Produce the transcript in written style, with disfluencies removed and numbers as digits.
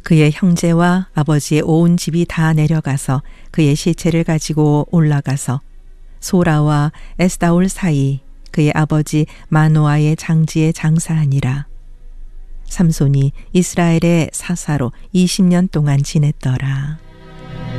그의 형제와 아버지의 온 집이 다 내려가서 그의 시체를 가지고 올라가서 소라와 에스다올 사이 그의 아버지 마노아의 장지에 장사하니라. 삼손이 이스라엘의 사사로 20년 동안 지냈더라.